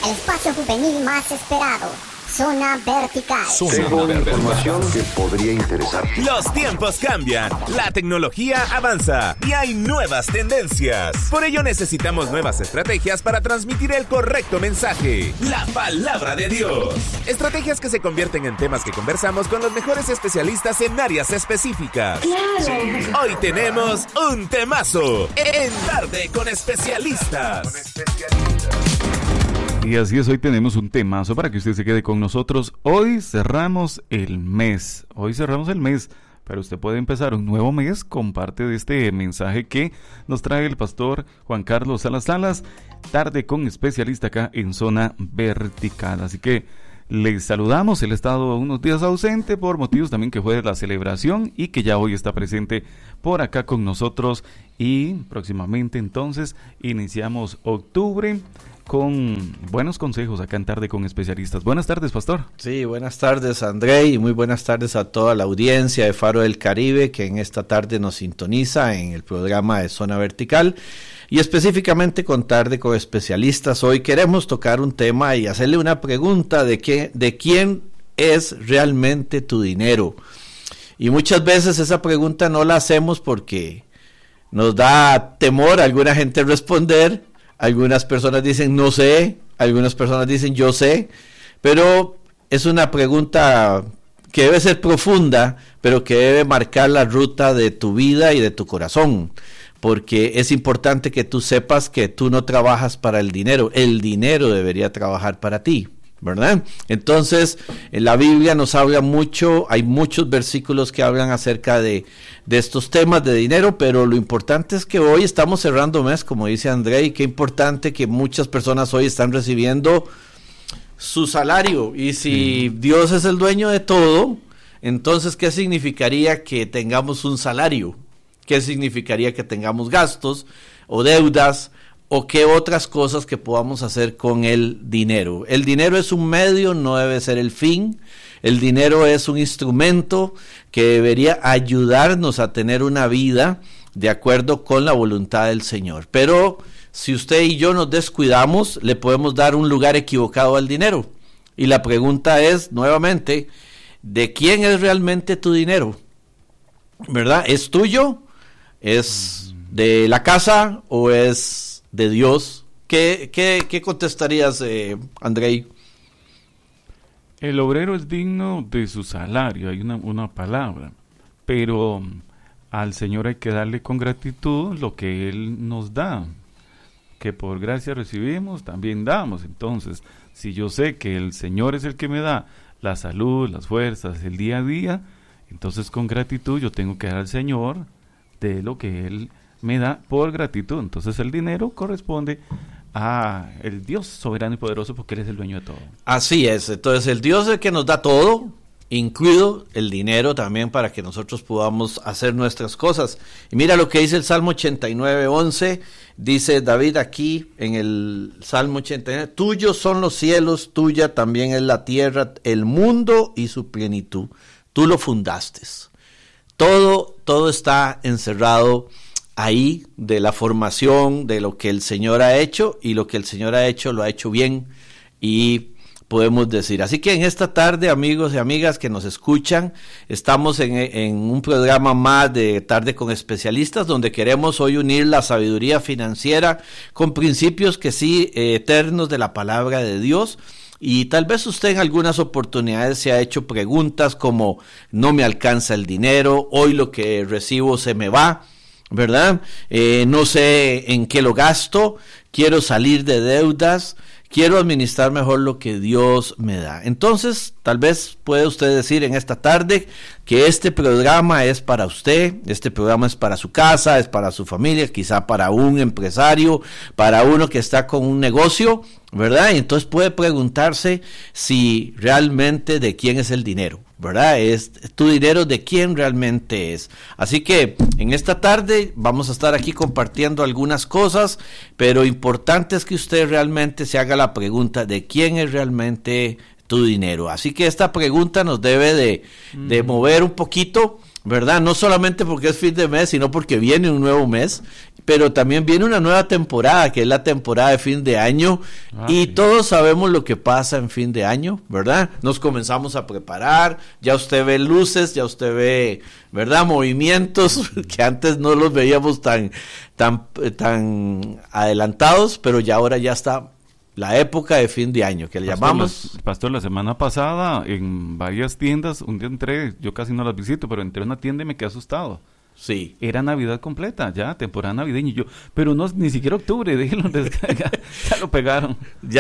El espacio juvenil más esperado. Zona Vertical. Tengo una información que podría interesar. Los tiempos cambian, la tecnología avanza y hay nuevas tendencias. Por ello necesitamos nuevas estrategias para transmitir el correcto mensaje, la palabra de Dios. Estrategias que se convierten en temas que conversamos con los mejores especialistas en áreas específicas. Claro. Hoy tenemos un temazo en Tarde con Especialistas. Y así es, hoy tenemos un temazo para que usted se quede con nosotros. Hoy cerramos el mes, pero usted puede empezar un nuevo mes con parte de este mensaje que nos trae el pastor Juan Carlos Salas, Tarde con Especialista acá en Zona Vertical. Así que les saludamos, él ha estado unos días ausente por motivos también que fue de la celebración y que ya hoy está presente por acá con nosotros, y próximamente entonces iniciamos octubre con buenos consejos acá en Tarde con Especialistas. Buenas tardes, pastor. Sí, buenas tardes, André, y muy buenas tardes a toda la audiencia de Faro del Caribe que en esta tarde nos sintoniza en el programa de Zona Vertical y específicamente con Tarde con Especialistas. Hoy queremos tocar un tema y hacerle una pregunta de quién es realmente tu dinero. Y muchas veces esa pregunta no la hacemos porque nos da temor a alguna gente responder. Algunas personas dicen no sé, algunas personas dicen yo sé, pero es una pregunta que debe ser profunda, pero que debe marcar la ruta de tu vida y de tu corazón, porque es importante que tú sepas que tú no trabajas para el dinero debería trabajar para ti, ¿verdad? Entonces, en la Biblia nos habla mucho, hay muchos versículos que hablan acerca de estos temas de dinero, pero lo importante es que hoy estamos cerrando mes, como dice André, y qué importante que muchas personas hoy están recibiendo su salario, y si Dios es el dueño de todo, entonces, ¿qué significaría que tengamos un salario? ¿Qué significaría que tengamos gastos o deudas? ¿O qué otras cosas que podamos hacer con el dinero? El dinero es un medio, no debe ser el fin. El dinero es un instrumento que debería ayudarnos a tener una vida de acuerdo con la voluntad del Señor. Pero si usted y yo nos descuidamos, le podemos dar un lugar equivocado al dinero. Y la pregunta es, nuevamente, ¿de quién es realmente tu dinero? ¿Verdad? ¿Es tuyo? ¿Es de la casa o es de Dios? ¿Qué contestarías, Andrei? El obrero es digno de su salario, hay una palabra, pero al Señor hay que darle con gratitud lo que Él nos da, que por gracia recibimos, también damos. Entonces, si yo sé que el Señor es el que me da la salud, las fuerzas, el día a día, entonces con gratitud yo tengo que dar al Señor de lo que Él me da por gratitud. Entonces el dinero corresponde a el Dios soberano y poderoso, porque Él es el dueño de todo. Así es, entonces el Dios es el que nos da todo, incluido el dinero también, para que nosotros podamos hacer nuestras cosas. Y mira lo que dice el Salmo 89:11, dice David aquí en el Salmo 89, tuyos son los cielos, tuya también es la tierra, el mundo y su plenitud, tú lo fundaste. Todo está encerrado ahí, de la formación, de lo que el Señor ha hecho, y lo que el Señor ha hecho, lo ha hecho bien, y podemos decir. Así que en esta tarde, amigos y amigas que nos escuchan, estamos en un programa más de Tarde con Especialistas, donde queremos hoy unir la sabiduría financiera con principios que sí, eternos de la palabra de Dios. Y tal vez usted en algunas oportunidades se ha hecho preguntas como, no me alcanza el dinero, hoy lo que recibo se me va, ¿verdad? No sé en qué lo gasto, quiero salir de deudas, quiero administrar mejor lo que Dios me da. Entonces, tal vez puede usted decir en esta tarde que este programa es para usted, este programa es para su casa, es para su familia, quizá para un empresario, para uno que está con un negocio, ¿verdad? Y entonces puede preguntarse si realmente de quién es el dinero, ¿verdad? Es tu dinero, de quién realmente es. Así que en esta tarde vamos a estar aquí compartiendo algunas cosas, pero importante es que usted realmente se haga la pregunta de quién es realmente tu dinero. Así que esta pregunta nos debe de mover un poquito, ¿verdad? No solamente porque es fin de mes, sino porque viene un nuevo mes, pero también viene una nueva temporada, que es la temporada de fin de año, y todos sabemos lo que pasa en fin de año, ¿verdad? Nos comenzamos a preparar, ya usted ve luces, ya usted ve, ¿verdad? Movimientos que antes no los veíamos tan adelantados, pero ya ahora ya está la época de fin de año, que le llamamos. Pastor, la semana pasada en varias tiendas, un día entré, yo casi no las visito, pero entré a una tienda y me quedé asustado. Sí. Era Navidad completa, ya, temporada navideña, y yo, pero no, ni siquiera octubre, déjenlo descargar, ya lo pegaron.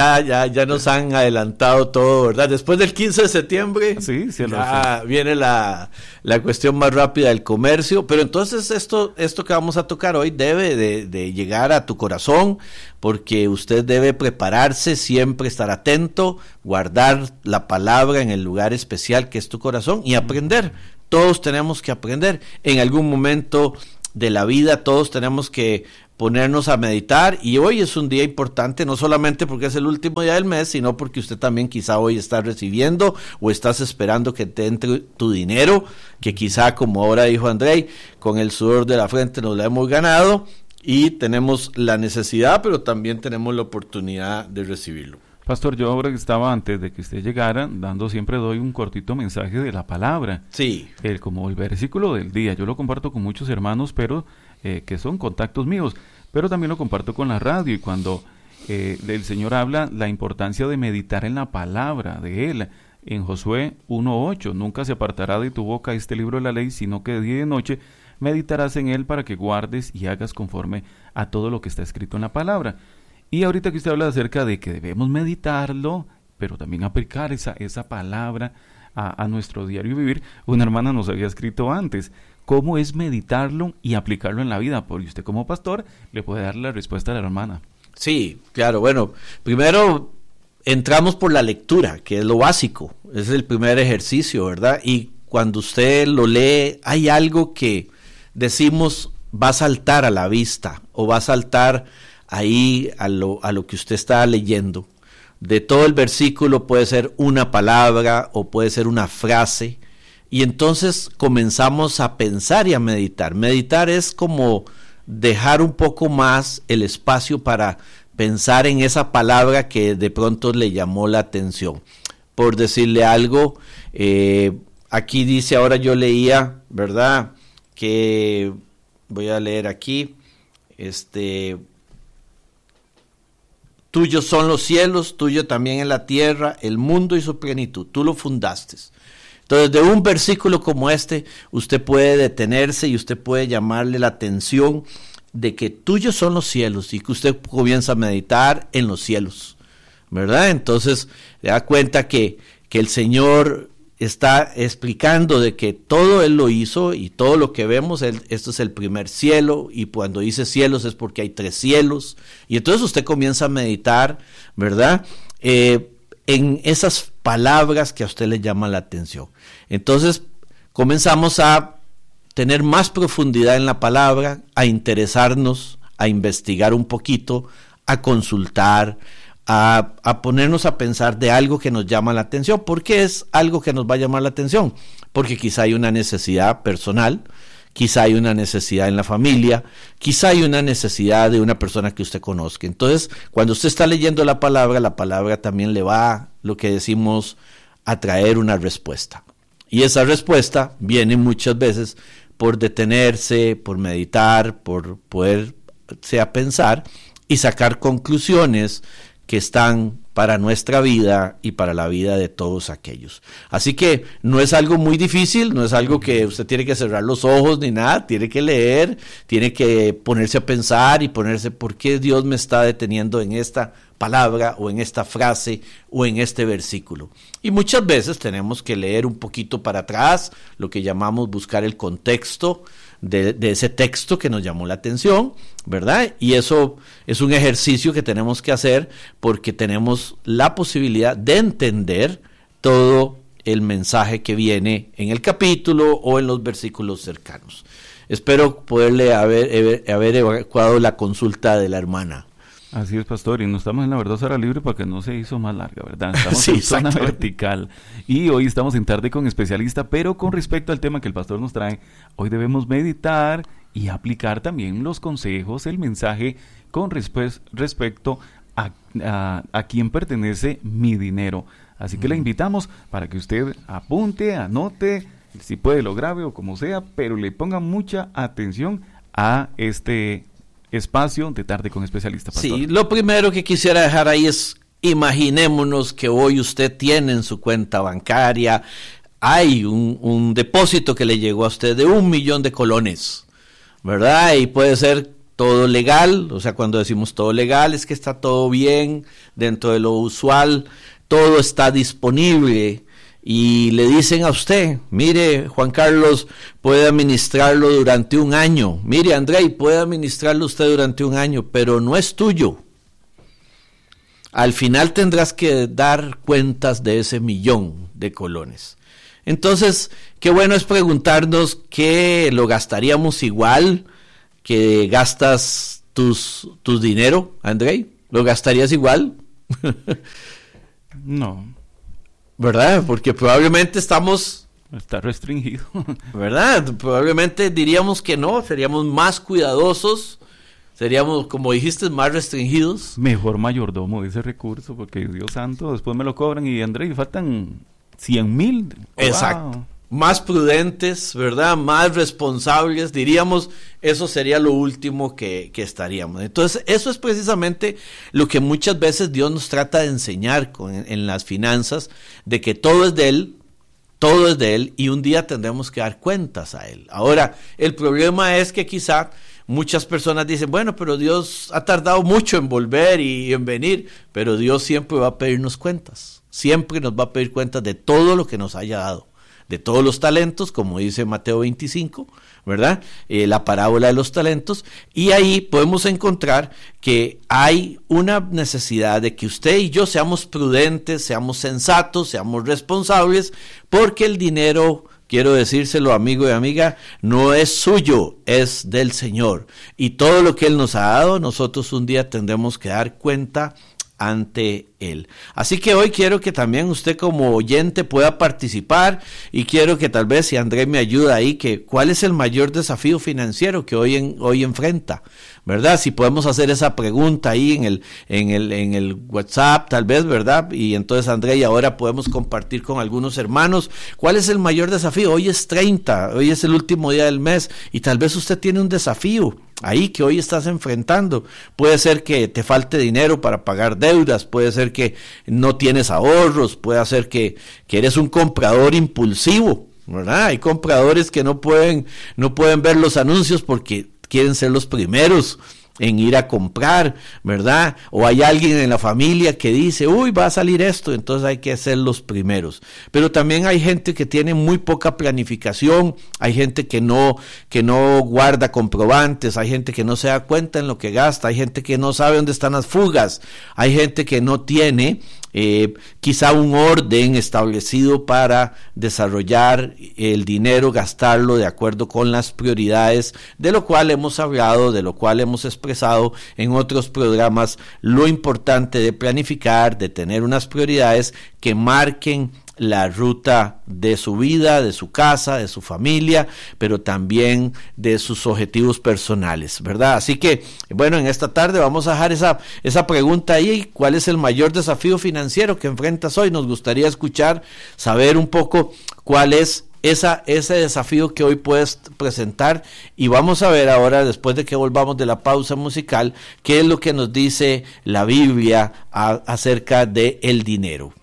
Ya nos han adelantado todo, ¿verdad? Después del 15 de septiembre, sí, ya viene la cuestión más rápida del comercio, pero entonces esto que vamos a tocar hoy debe de llegar a tu corazón, porque usted debe prepararse, siempre estar atento, guardar la palabra en el lugar especial que es tu corazón y aprender. Todos tenemos que aprender. En algún momento de la vida todos tenemos que ponernos a meditar, y hoy es un día importante, no solamente porque es el último día del mes, sino porque usted también quizá hoy está recibiendo o estás esperando que te entre tu dinero, que quizá, como ahora dijo Andrei, con el sudor de la frente nos lo hemos ganado y tenemos la necesidad, pero también tenemos la oportunidad de recibirlo. Pastor, yo ahora que estaba, antes de que usted llegara, siempre doy un cortito mensaje de la palabra. Sí. Como el versículo del día. Yo lo comparto con muchos hermanos, pero que son contactos míos, pero también lo comparto con la radio, y cuando el Señor habla la importancia de meditar en la palabra de Él, en Josué 1:8, nunca se apartará de tu boca este libro de la ley, sino que de día y de noche meditarás en él para que guardes y hagas conforme a todo lo que está escrito en la palabra. Y ahorita que usted habla acerca de que debemos meditarlo, pero también aplicar esa palabra a nuestro diario vivir, una hermana nos había escrito antes, ¿cómo es meditarlo y aplicarlo en la vida? Porque usted como pastor le puede dar la respuesta a la hermana. Sí, claro, bueno, primero entramos por la lectura, que es lo básico, es el primer ejercicio, ¿verdad? Y cuando usted lo lee, hay algo que decimos va a saltar a la vista, o va a saltar ahí a lo que usted está leyendo. De todo el versículo puede ser una palabra o puede ser una frase, y entonces comenzamos a pensar y a meditar. Meditar es como dejar un poco más el espacio para pensar en esa palabra que de pronto le llamó la atención. Por decirle algo, aquí dice, ahora yo leía, ¿verdad? Que voy a leer aquí, tuyos son los cielos, tuyo también es la tierra, el mundo y su plenitud, tú lo fundaste. Entonces, de un versículo como este, usted puede detenerse y usted puede llamarle la atención de que tuyos son los cielos, y que usted comienza a meditar en los cielos, ¿verdad? Entonces, se da cuenta que el Señor está explicando de que todo Él lo hizo, y todo lo que vemos, esto es el primer cielo, y cuando dice cielos es porque hay 3 cielos, y entonces usted comienza a meditar, ¿verdad? En esas palabras que a usted le llaman la atención. Entonces comenzamos a tener más profundidad en la palabra, a interesarnos, a investigar un poquito, a consultar, a ponernos a pensar de algo que nos llama la atención. ¿Por qué es algo que nos va a llamar la atención? Porque quizá hay una necesidad personal, quizá hay una necesidad en la familia, quizá hay una necesidad de una persona que usted conozca. Entonces, cuando usted está leyendo la palabra también le va, lo que decimos, a traer una respuesta. Y esa respuesta viene muchas veces por detenerse, por meditar, por poderse a pensar y sacar conclusiones que están para nuestra vida y para la vida de todos aquellos. Así que no es algo muy difícil, no es algo que usted tiene que cerrar los ojos ni nada, tiene que leer, tiene que ponerse a pensar y ponerse por qué Dios me está deteniendo en esta palabra o en esta frase o en este versículo. Y muchas veces tenemos que leer un poquito para atrás, lo que llamamos buscar el contexto de ese texto que nos llamó la atención, ¿verdad? Y eso es un ejercicio que tenemos que hacer porque tenemos la posibilidad de entender todo el mensaje que viene en el capítulo o en los versículos cercanos. Espero poderle haber evacuado la consulta de la hermana. Así es, pastor, y no estamos en la verdad hora libre para que no se hizo más larga, ¿verdad? Estamos Sí, en zona vertical. Y hoy estamos en Tarde con Especialista, pero con respecto al tema que el pastor nos trae, hoy debemos meditar y aplicar también los consejos, el mensaje con respecto a quién pertenece mi dinero. Así que le invitamos para que usted apunte, anote, si puede lo grabe o como sea, pero le ponga mucha atención a este espacio de Tarde con Especialista, pastor. Sí, lo primero que quisiera dejar ahí es, imaginémonos que hoy usted tiene en su cuenta bancaria, hay un depósito que le llegó a usted de 1 millón de colones, ¿verdad? Y puede ser todo legal, o sea, cuando decimos todo legal es que está todo bien, dentro de lo usual, todo está disponible. Y le dicen a usted, mire, Juan Carlos, puede administrarlo durante 1 año. Mire, Andrei, puede administrarlo usted durante 1 año, pero no es tuyo. Al final tendrás que dar cuentas de ese 1 millón de colones. Entonces, qué bueno es preguntarnos que lo gastaríamos igual que gastas tus dinero, Andrei. ¿Lo gastarías igual? No. ¿Verdad? Porque probablemente está restringido. ¿Verdad? Probablemente diríamos que no, seríamos más cuidadosos, seríamos, como dijiste, más restringidos. Mejor mayordomo de ese recurso, porque Dios santo, después me lo cobran y André, faltan 100,000. Exacto. Wow. Más prudentes, ¿verdad? Más responsables, diríamos, eso sería lo último que estaríamos. Entonces, eso es precisamente lo que muchas veces Dios nos trata de enseñar en las finanzas, de que todo es de Él y un día tendremos que dar cuentas a Él. Ahora, el problema es que quizá muchas personas dicen, bueno, pero Dios ha tardado mucho en volver y en venir, pero Dios siempre va a pedirnos cuentas, siempre nos va a pedir cuentas de todo lo que nos haya dado. De todos los talentos, como dice Mateo 25, ¿verdad? La parábola de los talentos, y ahí podemos encontrar que hay una necesidad de que usted y yo seamos prudentes, seamos sensatos, seamos responsables, porque el dinero, quiero decírselo, amigo y amiga, no es suyo, es del Señor, y todo lo que Él nos ha dado, nosotros un día tendremos que dar cuenta ante Él. Así que hoy quiero que también usted como oyente pueda participar, y quiero que tal vez, si André me ayuda ahí, que cuál es el mayor desafío financiero que hoy enfrenta, ¿verdad? Si podemos hacer esa pregunta ahí en el WhatsApp, tal vez, ¿verdad? Y entonces, André, y ahora podemos compartir con algunos hermanos cuál es el mayor desafío. Hoy es 30, hoy es el último día del mes, y tal vez usted tiene un desafío ahí que hoy estás enfrentando. Puede ser que te falte dinero para pagar deudas, puede ser que no tienes ahorros, puede ser que eres un comprador impulsivo, ¿verdad? Hay compradores que no pueden ver los anuncios porque quieren ser los primeros en ir a comprar, ¿verdad? O hay alguien en la familia que dice, uy, va a salir esto, entonces hay que ser los primeros. Pero también hay gente que tiene muy poca planificación, hay gente que no guarda comprobantes, hay gente que no se da cuenta en lo que gasta, hay gente que no sabe dónde están las fugas, hay gente que no tiene quizá un orden establecido para desarrollar el dinero, gastarlo de acuerdo con las prioridades, de lo cual hemos hablado, de lo cual hemos expresado en otros programas, lo importante de planificar, de tener unas prioridades que marquen la ruta de su vida, de su casa, de su familia, pero también de sus objetivos personales, ¿verdad? Así que, bueno, en esta tarde vamos a dejar esa pregunta ahí. ¿Cuál es el mayor desafío financiero que enfrentas hoy? Nos gustaría escuchar, saber un poco cuál es ese desafío que hoy puedes presentar, y vamos a ver ahora, después de que volvamos de la pausa musical, qué es lo que nos dice la Biblia acerca del dinero.